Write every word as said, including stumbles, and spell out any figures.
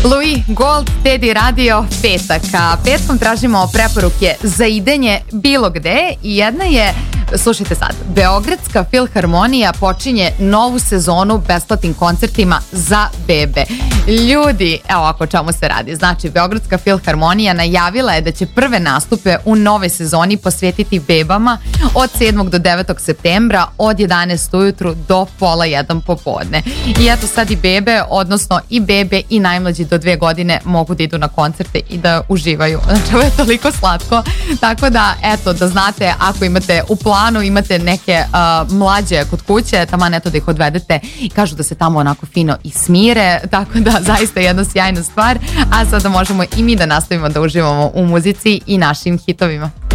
Louis Gold, Teddy Radio, petak. A petkom tražimo preporuke za idenje bilo gde i jedna je, slušajte sad, Beogradska filharmonija počinje novu sezonu besplatnim koncertima za bebe. Ljudi, evo ako o čemu se radi. Znači, Beogradska filharmonija najavila je da će prve nastupe u nove sezoni posvetiti bebama od sedmog do devetog septembra od jedanaest ujutru do pola jedan popodne. I eto sad i bebe, odnosno i bebe i najmlađi do dve godine mogu da idu na koncerte i da uživaju. Znači, ovo je toliko slatko. Tako da, eto, da znate, ako imate u planu, imate neke uh, mlađe kod kuće, taman eto da ih odvedete i kažu da se tamo onako fino i smire, tako da zaista je jedna sjajna stvar. A sada možemo i mi da nastavimo da uživamo u muzici i našim hitovima.